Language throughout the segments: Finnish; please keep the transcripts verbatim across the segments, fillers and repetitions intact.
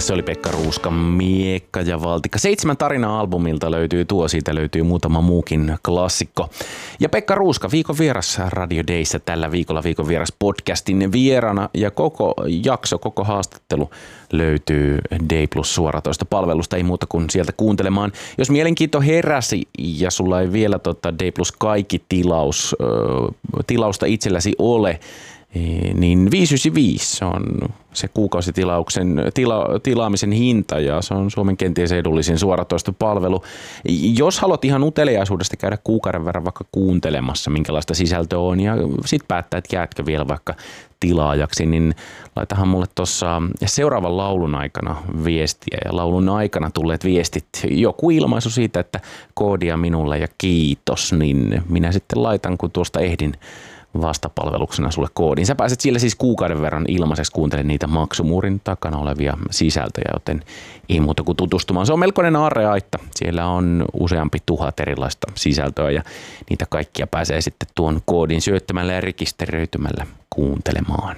Se oli Pekka Ruuskan Miekka ja Valtikka. Seitsemän tarina-albumilta löytyy tuo, siitä löytyy muutama muukin klassikko. Ja Pekka Ruuska, viikon vieras Radio Dayssä tällä viikolla, viikon vieras podcastin vierana. Ja koko jakso, koko haastattelu löytyy Day Plus suoratoista palvelusta, ei muuta kuin sieltä kuuntelemaan. Jos mielenkiinto heräsi ja sulla ei vielä tota Day Plus kaikki tilaus, tilausta itselläsi ole, niin viisi yhdeksänkymmentäviisi se on se kuukausitilauksen tila, tilaamisen hinta ja se on Suomen kenties edullisin suoratoistopalvelu. Jos haluat ihan uteliaisuudesta käydä kuukauden verran vaikka kuuntelemassa, minkälaista sisältöä on ja sit päättää, että jäätkö vielä vaikka tilaajaksi, niin laitahan mulle tuossa seuraavan laulun aikana viestiä ja laulun aikana tulleet viestit, joku ilmaisu siitä, että koodia minulle ja kiitos, niin minä sitten laitan, kun tuosta ehdin vastapalveluksena sulle koodin. Sä pääset sillä siis kuukauden verran ilmaiseksi kuuntelemaan niitä maksumuurin takana olevia sisältöjä, joten ei muuta kuin tutustumaan. Se on melkoinen aarreaitta. Siellä on useampi tuhat erilaista sisältöä ja niitä kaikkia pääsee sitten tuon koodin syöttämällä ja rekisteröitymällä kuuntelemaan.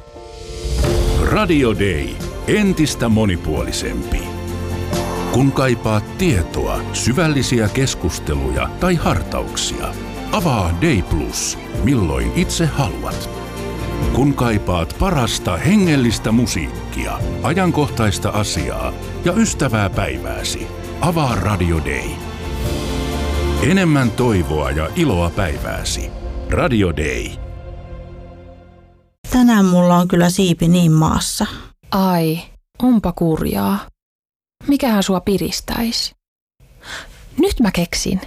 Radio Day. Entistä monipuolisempi. Kun kaipaat tietoa, syvällisiä keskusteluja tai hartauksia, avaa Day Plus, milloin itse haluat. Kun kaipaat parasta hengellistä musiikkia, ajankohtaista asiaa ja ystävää päivääsi, avaa Radio Day. Enemmän toivoa ja iloa päivääsi. Radio Day. Tänään mulla on kyllä siipi niin maassa. Ai, onpa kurjaa. Mikähän sua piristäisi? Nyt mä keksin.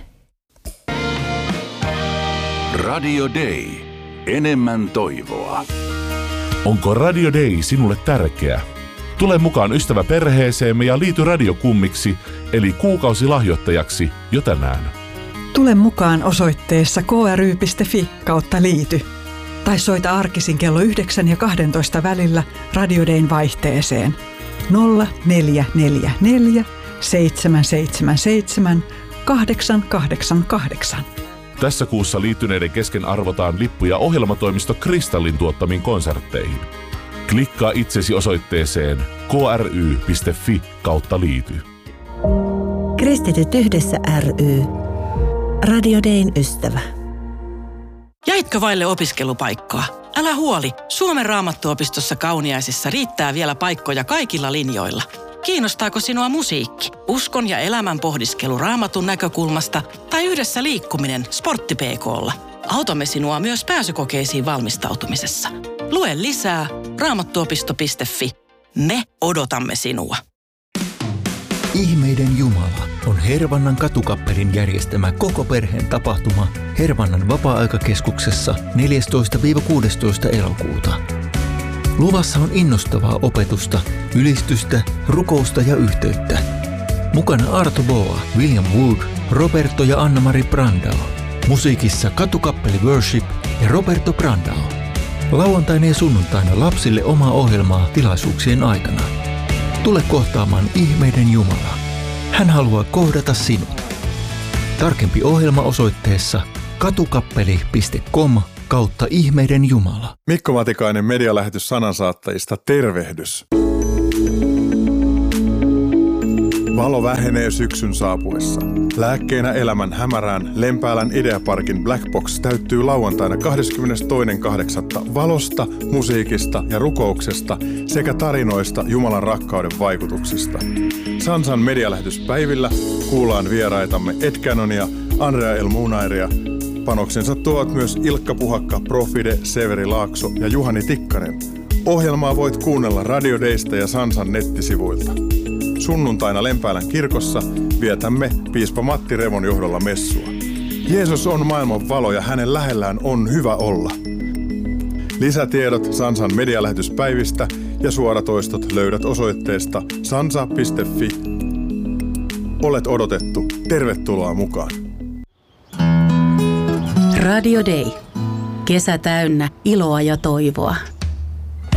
Radio Day. Enemmän toivoa. Onko Radio Day sinulle tärkeä? Tule mukaan ystäväperheeseemme ja liity radiokummiksi, eli kuukausilahjoittajaksi jo tänään. Tule mukaan osoitteessa k r y piste f i kautta liity. Tai soita arkisin kello yhdeksän ja kahdentoista välillä Radio Dayn vaihteeseen nolla neljä neljä neljä seitsemän seitsemän seitsemän kahdeksan kahdeksan kahdeksan. Tässä kuussa liittyneiden kesken arvotaan lippuja ohjelmatoimisto Kristallin tuottamiin konsertteihin. Klikkaa itsesi osoitteeseen k r y piste f i kautta liity. Kristityt yhdessä ry. Radio Dayn ystävä. Jäitkö vaille opiskelupaikkaa? Älä huoli, Suomen Raamattuopistossa Kauniaisissa riittää vielä paikkoja kaikilla linjoilla. Kiinnostaako sinua musiikki, uskon ja elämän pohdiskelu Raamatun näkökulmasta tai yhdessä liikkuminen Sportti P K:lla? Autamme sinua myös pääsykokeisiin valmistautumisessa. Lue lisää raamattuopisto piste f i. Me odotamme sinua. Ihmeiden Jumala on Hervannan katukappelin järjestämä koko perheen tapahtuma Hervannan vapaa-aikakeskuksessa neljästoista kuudestoista elokuuta. Luvassa on innostavaa opetusta, ylistystä, rukousta ja yhteyttä. Mukana Arto Boa, William Wood, Roberto ja Anna-Mari Brandao. Musiikissa katukappeli Worship ja Roberto Brandao. Lauantaina ja sunnuntaina lapsille omaa ohjelmaa tilaisuuksien aikana. Tule kohtaamaan ihmeiden Jumala. Hän haluaa kohdata sinut. Tarkempi ohjelma osoitteessa katukappeli piste com kautta ihmeiden Jumala. Mikko Matikainen, medialähetys sanansaattajista, tervehdys. Valo vähenee syksyn saapuessa. Lääkkeenä elämän hämärään Lempäälän Ideaparkin Black Box täyttyy lauantaina kahdeskymmenestoinen kahdeksatta valosta, musiikista ja rukouksesta sekä tarinoista Jumalan rakkauden vaikutuksista. Sansan medialähetyspäivillä kuullaan vieraitamme Ed Canonia, Andrea El Munairia. Panoksensa tuovat myös Ilkka Puhakka, Profide, Severi Laakso ja Juhani Tikkanen. Ohjelmaa voit kuunnella Radio Daysta ja Sansan nettisivuilta. Sunnuntaina Lempäälän kirkossa vietämme piispa Matti Revon johdolla messua. Jeesus on maailman valo ja hänen lähellään on hyvä olla. Lisätiedot Sansan medialähetyspäivistä ja suoratoistot löydät osoitteesta sansa piste f i. Olet odotettu. Tervetuloa mukaan. Radio Day. Kesä täynnä iloa ja toivoa.